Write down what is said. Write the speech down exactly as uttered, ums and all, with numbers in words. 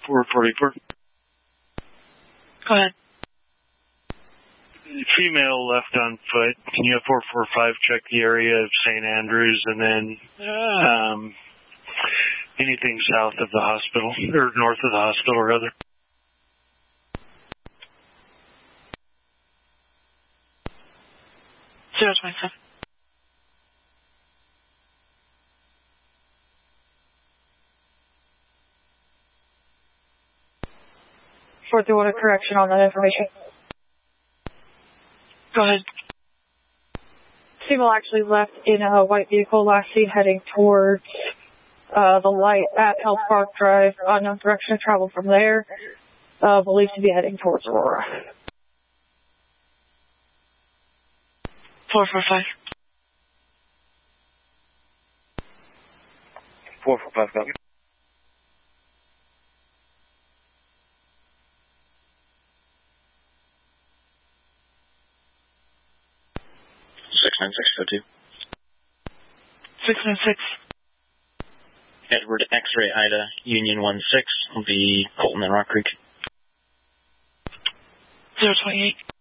four forty-four. Go ahead. Female left on foot. Can you have four four five check the area of Saint Andrews and then um, anything south of the hospital, or north of the hospital, rather? zero twenty-seven. four three one, a correction on that information. Go ahead. Female actually left in a white vehicle, last seen heading towards uh, the light at Health Park Drive. Unknown direction of travel from there. Uh, believed to be heading towards Aurora. four four five. four four five, copy. six nine six, go two. six nine six. Edward X-Ray Ida, Union one six, will be Colton and Rock Creek. zero twenty-eight.